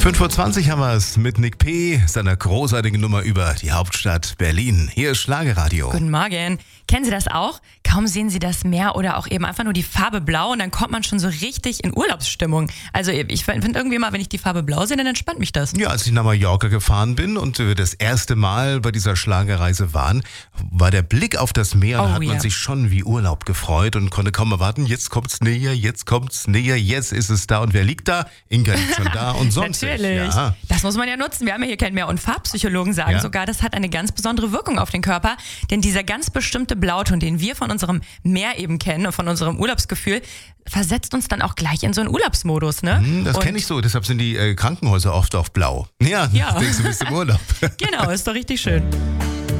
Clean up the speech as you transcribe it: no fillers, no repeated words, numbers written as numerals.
5:20 Uhr haben wir es mit Nick P., seiner großartigen Nummer über die Hauptstadt Berlin. Hier ist Schlagerradio. Guten Morgen. Kennen Sie das auch? Kaum sehen Sie das Meer oder auch eben einfach nur die Farbe Blau und dann kommt man schon so richtig in Urlaubsstimmung. Also ich finde irgendwie immer, wenn ich die Farbe Blau sehe, dann entspannt mich das. Ja, als ich nach Mallorca gefahren bin und wir das erste Mal bei dieser Schlagerreise waren, war der Blick auf das Meer, da hat man sich schon wie Urlaub gefreut und konnte kaum erwarten, jetzt kommt's näher, jetzt ist es da. Und wer liegt da? Inga liegt schon da und sonst. Natürlich. Ja. Das muss man ja nutzen. Wir haben ja hier keinen Meer- und Farbpsychologen, sagen sogar, das hat eine ganz besondere Wirkung auf den Körper, denn dieser ganz bestimmte Blauton, den wir von unserem Meer eben kennen und von unserem Urlaubsgefühl, versetzt uns dann auch gleich in so einen Urlaubsmodus, ne? Das kenne ich so, deshalb sind die Krankenhäuser oft auch blau. Ja. Denkst du, bist im Urlaub. Genau, ist doch richtig schön.